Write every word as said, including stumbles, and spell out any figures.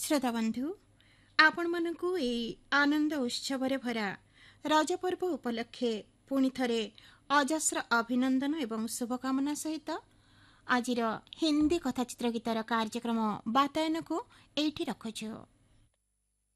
श्रोता बंधु आपण मानकु ए आनंद उत्सव भरा रज पर्व उपलक्षे पुणी थरे अजस्र अभिनंदन एवं शुभकामना सहित आज हिंदी कथाचित्र गीतार कार्यक्रम बातायन को एठी रखछु।